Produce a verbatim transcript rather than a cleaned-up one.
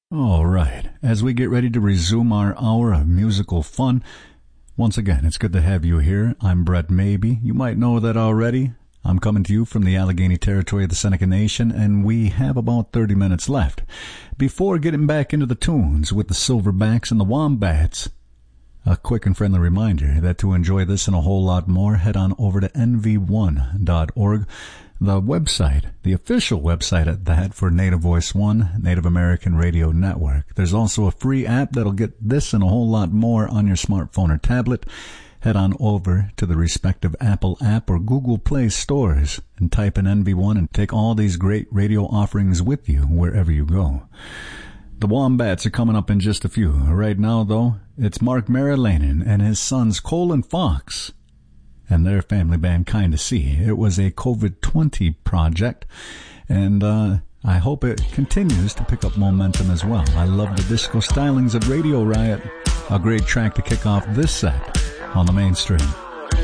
All right, as we get ready to resume our hour of musical fun, once again, it's good to have you here. I'm Brett Maybe. You might know that already. I'm coming to you from the Allegheny territory of the Seneca Nation, and we have about thirty minutes left. Before getting back into the tunes with the Silverbacks and the Wombats, a quick and friendly reminder that to enjoy this and a whole lot more, head on over to N V one dot org. The website, the official website at that for Native Voice One, Native American Radio Network. There's also a free app that'll get this and a whole lot more on your smartphone or tablet. Head on over to the respective Apple app or Google Play stores and type in N V one and take all these great radio offerings with you wherever you go. The Wombats are coming up in just a few. Right now, though, it's Mark Marilanen and his sons Cole and Fox and their family band Kinda See. It was a COVID twenty project, and uh, I hope it continues to pick up momentum as well. I love the disco stylings of Radio Riot. A great track to kick off this set on the mainstream.